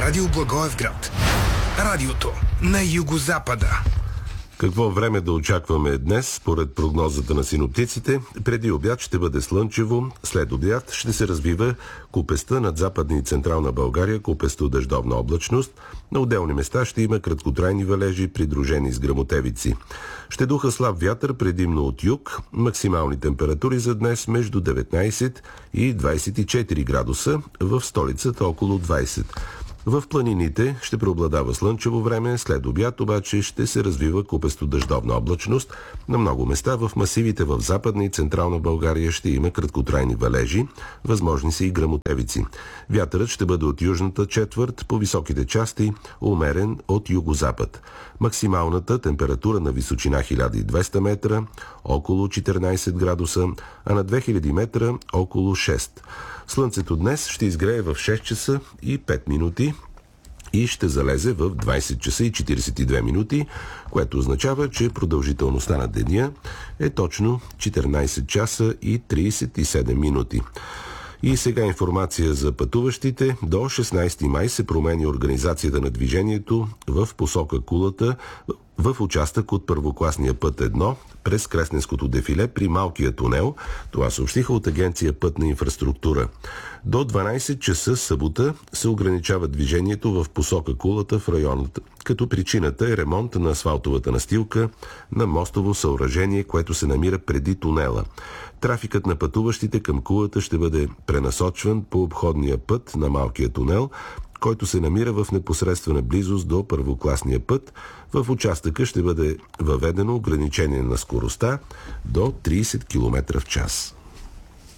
Радио Благоевград. Радиото на югозапада. Какво време да очакваме днес, според прогнозата на синоптиците? Преди обяд ще бъде слънчево, след обяд ще се развива купеста над Западна и Централна България, купесто дъждовна облачност. На отделни места ще има краткотрайни валежи, придружени с гръмотевици. Ще духа слаб вятър, предимно от юг. Максимални температури за днес между 19 и 24 градуса, в столицата около 20. В планините ще преобладава слънчево време, след обяд обаче ще се развива купесто дъждовна облачност. На много места в масивите в Западна и Централна България ще има краткотрайни валежи, възможни са и гръмотевици. Вятърът ще бъде от южната четвърт, по високите части умерен от югозапад. Максималната температура на височина 1200 метра около 14 градуса, а на 2000 метра около 6. Слънцето днес ще изгрее в 6 часа и 5 минути и ще залезе в 20 часа и 42 минути, което означава, че продължителността на деня е точно 14 часа и 37 минути. И сега информация за пътуващите. До 16 май се променя организацията на движението в посока Кулата в участък от първокласния път 1 през Кресненското дефиле при Малкия тунел. Това съобщиха от агенция Пътна инфраструктура. До 12 часа събота се ограничава движението в посока Кулата в районата, като причината е ремонт на асфалтовата настилка на мостово съоръжение, което се намира преди тунела. Трафикът на пътуващите към Кулата ще бъде пренасочван по обходния път на Малкия тунел, който се намира в непосредствена близост до първокласния път. В участъка ще бъде въведено ограничение на скоростта до 30 км в час.